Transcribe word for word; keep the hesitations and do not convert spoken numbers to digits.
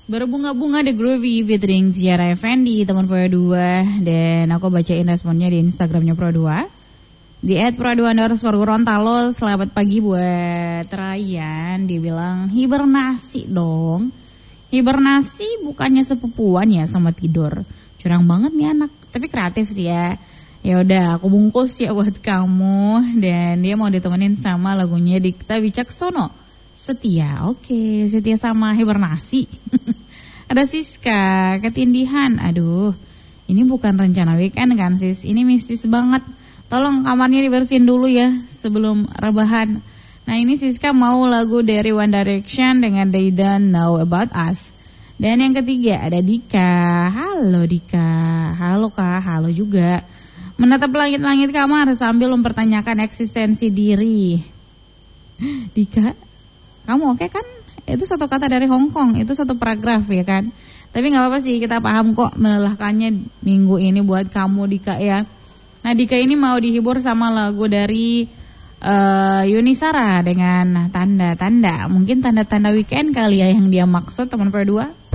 Berbunga-bunga The Groovy featuring Tiara Effendi, teman Pro dua. Dan aku bacain responnya di Instagramnya Pro dua, di et pro dua underscore Gorontalo. Selamat pagi buat Ryan. Dia bilang hibernasi dong. Hibernasi bukannya sepupuan ya sama tidur. Curang banget nih anak, tapi kreatif sih ya. Ya udah, aku bungkus ya buat kamu. Dan dia mau ditemenin sama lagunya Dikta Wicaksono, Setia. Oke, Setia sama hibernasi. Ada Siska, ketindihan. Aduh, ini bukan rencana weekend kan sis, ini mistis banget. Tolong kamarnya dibersihin dulu ya sebelum rebahan. Nah ini Siska mau lagu dari One Direction dengan They Don't Know About Us. Dan yang ketiga ada Dika. Halo Dika. Halo Kak, halo juga. Menatap langit-langit kamar sambil mempertanyakan eksistensi diri. Dika, kamu oke kan? Itu satu kata dari Hong Kong, itu satu paragraf ya kan. Tapi gak apa-apa sih, kita paham kok melelahkannya minggu ini buat kamu Dika ya. Nah Dika ini mau dihibur sama lagu dari uh, Yuni Sara dengan tanda-tanda. Mungkin tanda-tanda weekend kali ya yang dia maksud teman berdua.